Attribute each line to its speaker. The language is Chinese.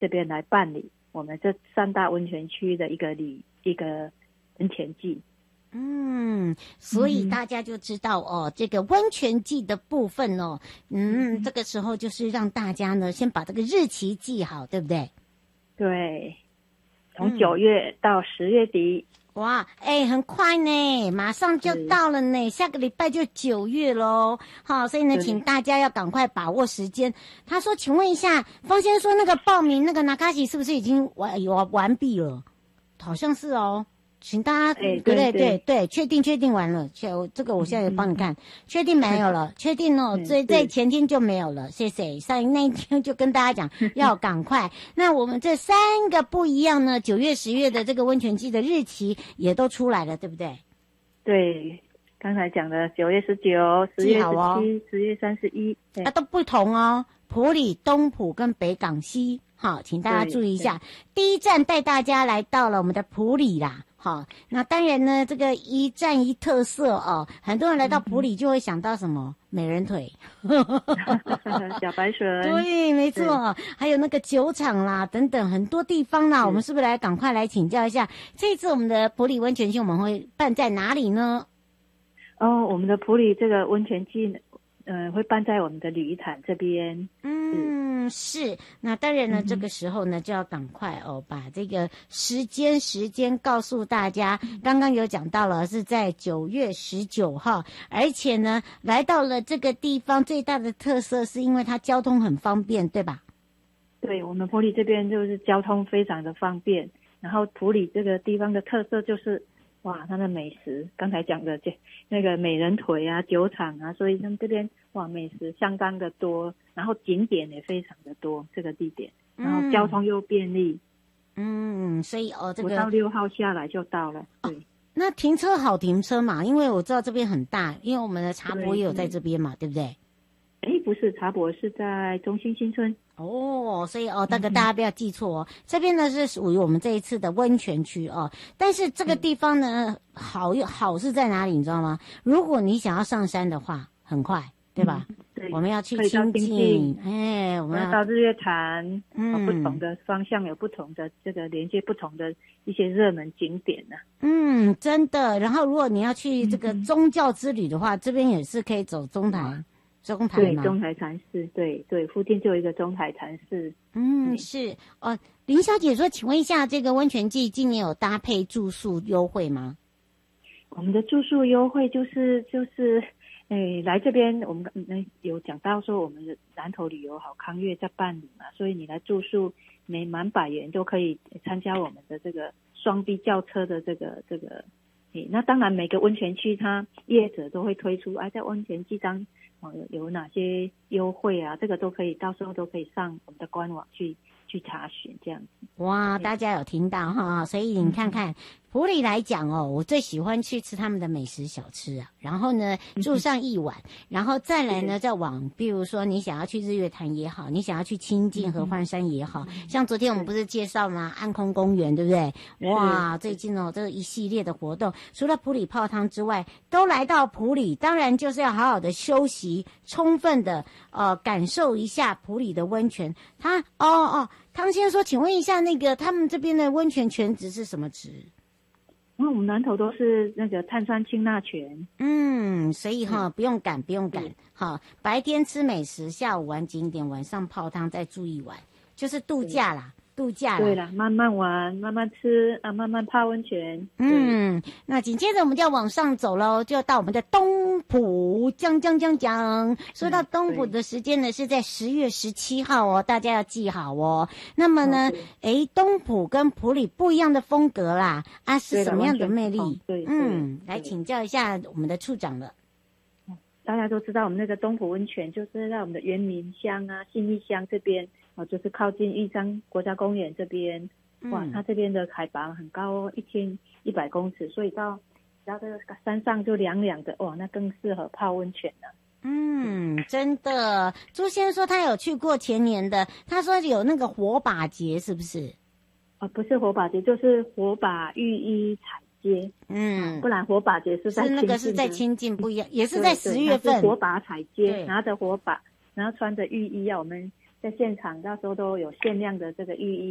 Speaker 1: 这边来办理我们这3大温泉区的一个温泉季。
Speaker 2: 所以大家就知道哦，这个温泉季的部分哦，这个时候就是让大家呢先把这个日期记好，对不对？
Speaker 1: 对，从9月到10月底。
Speaker 2: 哇，很快呢，马上就到了呢，下个礼拜就9月咯。好，所以呢，请大家要赶快把握时间。他说，请问一下，方先生说那个报名那个Nakashi是不是已经完毕了？好像是哦。请大家对，确定完了，这个我现在帮你看，确定没有了，确定哦，在前天就没有了，谢谢。上那一天就跟大家讲要赶快。那我们这3个不一样呢，9月、10月的这个温泉季的日期也都出来了，对不对？
Speaker 1: 对，刚才讲的9月19、10月17、10月31，
Speaker 2: 都不同哦。埔里、东埔跟北港西，好，请大家注意一下。第一站带大家来到了我们的埔里啦。好，那当然呢，这个一站一特色哦，很多人来到埔里就会想到什么美人腿、
Speaker 1: 小白蛇，
Speaker 2: 对，没错，还有那个酒厂啦，等等很多地方啦，我们是不是赶快来请教一下，这次我们的埔里温泉季我们会办在哪里呢？
Speaker 1: 我们的埔里这个温泉季会办在我们的鲤鱼潭这边。
Speaker 2: 是。那当然呢，这个时候呢就要赶快把这个时间告诉大家。刚刚有讲到了是在9月19号，而且呢来到了这个地方最大的特色是因为它交通很方便，对吧？
Speaker 1: 对，我们埔里这边就是交通非常的方便，然后埔里这个地方的特色就是哇，它的美食，刚才讲的那个美人腿啊、酒厂啊，所以他们这边哇美食相当的多，然后景点也非常的多，这个地点，然后交通又便利。
Speaker 2: 所以这个
Speaker 1: 5到6号下来就到了。对，
Speaker 2: 那停车好停车嘛，因为我知道这边很大，因为我们的茶博也有在这边嘛，对不对？
Speaker 1: 不是，茶博是在中心新村。
Speaker 2: 所以大家不要记错哦，这边呢是属于我们这一次的温泉区哦。但是这个地方呢，好是在哪里，你知道吗？如果你想要上山的话，很快，对吧？
Speaker 1: 对，
Speaker 2: 我们要去清境，我们要
Speaker 1: 到日月潭，不同的方向有不同的这个连接不同的一些热门景点呢。
Speaker 2: 真的。然后如果你要去这个宗教之旅的话，这边也是可以走中台吗？
Speaker 1: 对，中台禅寺，对，附近就有一个中台禅寺。
Speaker 2: 是林小姐说，请问一下，这个温泉季今年有搭配住宿优惠吗？
Speaker 1: 我们的住宿优惠就是来这边我们有讲到说我们的南投旅游好康乐在办理嘛，所以你来住宿每满100元都可以参加我们的这个双 B 轿车的这个那当然每个温泉区它业者都会推出在温泉季当有哪些优惠啊，这个都可以，到时候都可以上我们的官网去查询这样子。
Speaker 2: 哇，大家有听到哈？所以你看看埔里来讲我最喜欢去吃他们的美食小吃啊，然后呢住上1晚，然后再来呢再往，比如说你想要去日月潭也好，你想要去清境合欢山也好，像昨天我们不是介绍吗？安空公园，对不对？哇，最近这一系列的活动，除了埔里泡汤之外，都来到埔里，当然就是要好好的休息，充分的感受一下埔里的温泉。汤先生说，请问一下，那个他们这边的温泉泉质是什么质？
Speaker 1: 我们南投都是那个碳酸氢钠泉。
Speaker 2: 所以不用赶，白天吃美食，下午玩景点，晚上泡汤，再住1晚，就是度假啦。对啦，慢慢玩，慢慢吃慢慢泡温泉。那紧接着我们就要往上走咯，就到我们的东埔。说到东埔的时间呢，是在10月17号大家要记好哦。那么呢，东埔跟埔里不一样的风格啦，是什么样的魅力？来请教一下我们的处长了。
Speaker 1: 大家都知道我们那个东埔温泉就是在我们的原民乡啊、信义乡这边就是靠近玉山国家公园这边。它这边的海拔很高1100公尺，所以到这个山上就凉凉的，那更适合泡温泉了。
Speaker 2: 真的。朱先生说他有去过前年的，他说有那个火把节，是不是？
Speaker 1: 不是火把节，就是火把浴衣彩街。不然火把节是在清境，
Speaker 2: 那个是在清境不一样，也是在10月份。
Speaker 1: 火把彩街，拿着火把，然后穿着浴衣我们在现场到时候都有限量的这个浴衣。